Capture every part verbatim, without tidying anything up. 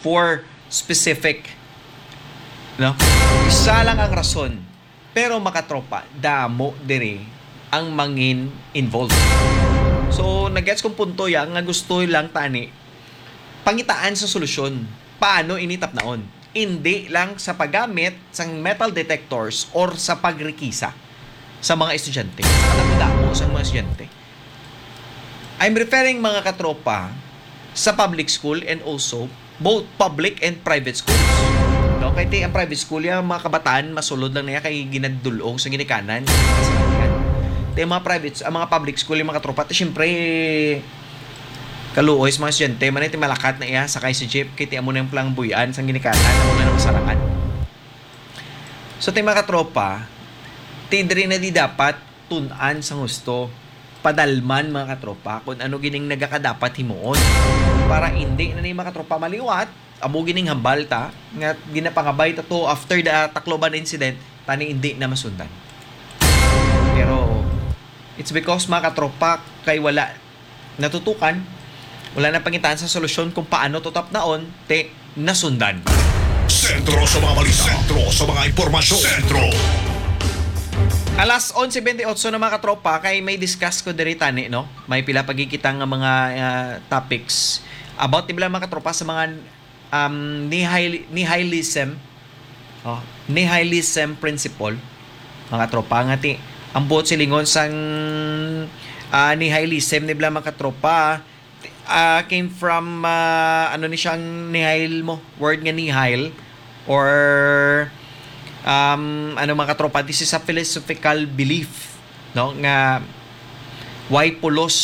for specific. No? Isa lang ang rason. Pero makatropa, damo dire ang mangin involved. So, nag-gets kong punto yan nga gusto lang tani pangitaan sa solusyon. Paano initap naon? Hindi lang sa paggamit ng metal detectors or sa pagrikisa sa mga estudyante. Sa kadamo sa mga estudyante. I'm referring mga katropa sa public school and also both public and private schools. No, kay ti ang private school ya mga kabataan masulod lang niya kay ginadulong sa ginikanan. Ti mga private, ang mga public school yung mga katropa, ti syempre kaluoy sa mga estudyante man iti malakat na iya sakay sa jeep kay ti amo na yung plang buyan sa ginikanan amo na ng masarangan. So ti mga katropa, ti diri na di dapat tun-an sa gusto padalman mga katropa kung ano gining nagakadapat himuon para hindi na ni mga katropa maliwat amo gining hambal ta nga ginapangabay ta to after the uh, Tacloban incident tani hindi na masundan. Pero it's because mga katropa kay wala natutukan, wala na pangitaan sa solusyon kung paano tutap naon te nasundan. Sentro sa mga balita, sentro sa mga impormasyon, sentro. Alas eleven twenty-eight na mga katropa kay may discuss ko diri tani no. May pila pagkikita nga mga uh, topics about tibla mga katropa sa mga um nihil nihilism. Oh, nihilism principle. Mga tropa nga ti ang buot silingon sang uh, nihilism nibla mga katropa uh, came from uh, ano ni siyang nihil mo, word nga nihil or um, ano mga katropa, this is a philosophical belief, no, nga why pulos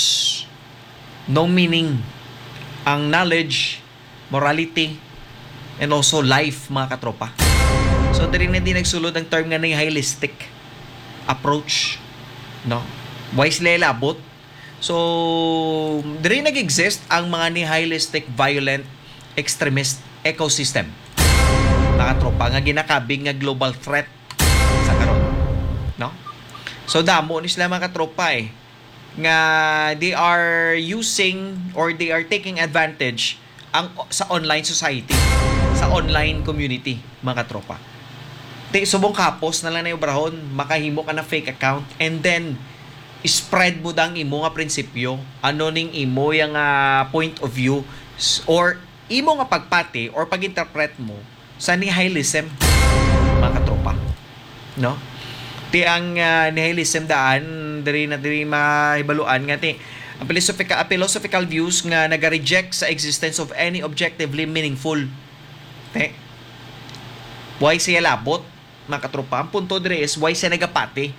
no meaning ang knowledge, morality, and also life mga katropa. So diri na din nagsulod ang term nga nihilistic approach, no, why sila labot. So diri nag-exist ang mga nihilistic violent extremist ecosystem mga tropa nga ginakabing nga global threat sa karon, no? So damo ni sila mga tropa eh nga they are using or they are taking advantage ang sa online society, sa online community mga tropa. Te subong kapos na lang na yung brahon, makahimo ka na fake account and then spread mo dang imo nga prinsipyo, ano ning imo yang uh, point of view or imo nga pagpati or pag-interpret mo sa nihilism mga katropa, no? Ti ang uh, nihilism daan diri na diri mahibaluan nga ti ang philosophical, uh, philosophical views nga naga-reject sa existence of any objectively meaningful. Te why siya labot mga katropa? Ang punto diri is why siya nagapati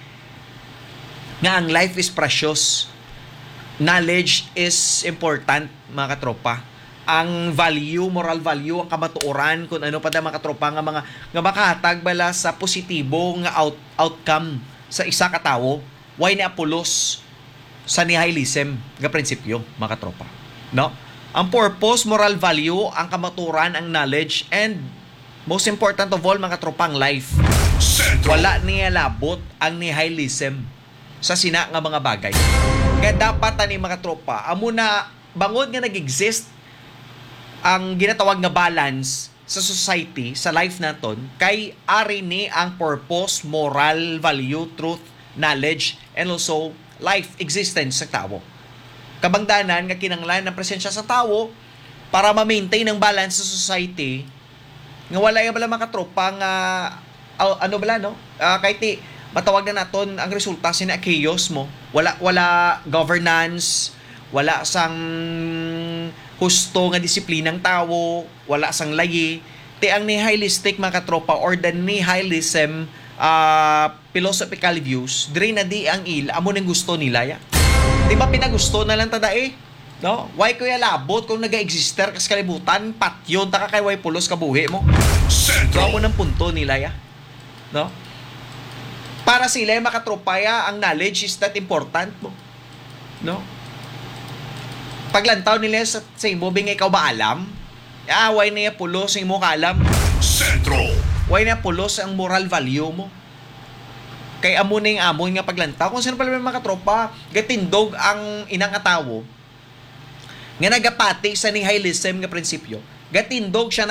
nga ang life is precious, knowledge is important mga katropa, ang value, moral value, ang kamatuoran kung ano pa da mga katropa nga mga nga makahatag bala sa positibo nga out, outcome sa isa ka tawo, why na pulos sa nihilism nga prinsipyo mga katropa, no? Ang purpose, moral value, ang kamatuoran, ang knowledge, and most important of all mga katropa, ang life. Wala niya labot ang nihilism sa sina nga mga bagay. Kaya dapat ani mga tropa, amo na bangod nga nag-exist ang ginatawag nga balance sa society, sa life naton, kay ari ni ang purpose, moral, value, truth, knowledge, and also life, existence sa tao. Kabangdanan nga kinanglan ng presensya sa tao para ma-maintain ang balance sa society, nga wala yung bala mga tropa nga uh, ano bala no? Uh, kay ti matawag na naton ang resulta sina chaos mo, wala wala governance, wala sang husto nga disiplinang tawo, wala sang layi. Ti ang nihilistic mga katropa or the nihilism uh, philosophical views diri na di ang il amo ning gusto nila ya. Di ba pinagusto na lang tada eh, no? Why kuya labot kung naga-exister kas kalibutan patyon ta ka kay way pulos ka buhi mo. So amo nang punto nila ya, no? Para sila makatropaya ang knowledge is that important mo, no? Paglantaw nila sa, sa imo bing ikaw ba alam? Ah, why na pulos ang imo kalam? Sentro. Why na pulos ang moral value mo? Kay amo ning amon nga paglantaw kung sino pala mga katropa gatindog ang inang atawo nga nagapati sa nihilism nga prinsipyo. Gatindog siya